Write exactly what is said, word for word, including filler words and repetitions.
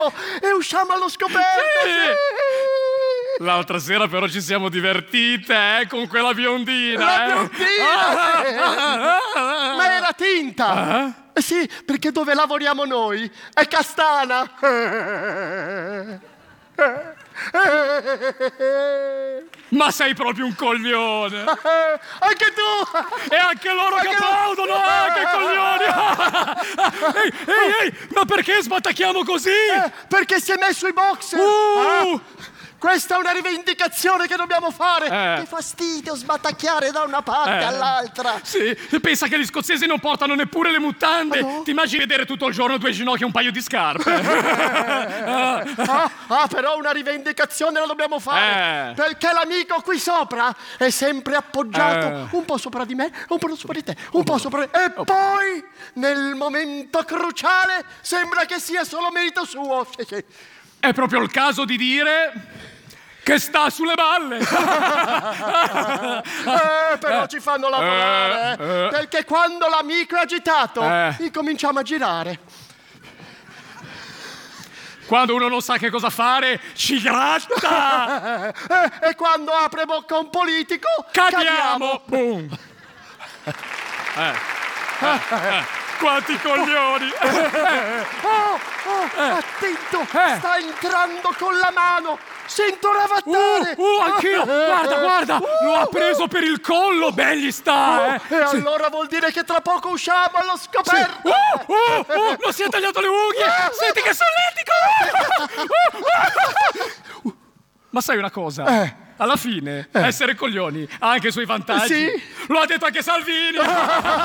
e usciamo allo scoperto. Sì. Sì. L'altra sera però ci siamo divertite, eh, con quella biondina. La eh. biondina! Ma era tinta! Ah? Eh sì, perché dove lavoriamo noi è castana. Ma sei proprio un coglione! Anche tu! E anche loro Anche che applaudono! Ah, che coglioni! Ehi, ehi, ehi! Ma perché sbattacchiamo così? Eh, perché si è messo i boxer! Uh! Ah, questa è una rivendicazione che dobbiamo fare! Eh. Che fastidio sbattacchiare da una parte Eh. all'altra! Sì, pensa che gli scozzesi non portano neppure le mutande! Ah, no? Ti immagini vedere tutto il giorno due ginocchia e un paio di scarpe? Ah, ah, però una rivendicazione la dobbiamo fare! Eh. Perché l'amico qui sopra è sempre appoggiato Eh. un po' sopra di me, un po' sopra di te, un po' sopra di... E poi, nel momento cruciale, sembra che sia solo merito suo! Sì, sì. È proprio il caso di dire che sta sulle balle! Eh, però ci fanno lavorare, Eh, eh, eh. perché quando l'amico è agitato, Eh. incominciamo a girare. Quando uno non sa che cosa fare, ci gratta! Eh, eh, e quando apre bocca un politico, Cadiamo! Boom! Eh, eh, eh, quanti coglioni! Oh, oh, attento, Eh. sta entrando con la mano. Sento Uh, ravatare. uh, anch'io! Guarda, guarda! Lo ha preso per il collo! Ben gli sta, eh! E allora vuol dire che tra poco usciamo allo scoperto. Uh, uh, uh, non si è tagliato le unghie! Senti che solletico! Uh, uh, uh. Ma sai una cosa? Eh. Alla fine, essere coglioni ha anche i suoi vantaggi. Sì. Lo ha detto anche Salvini!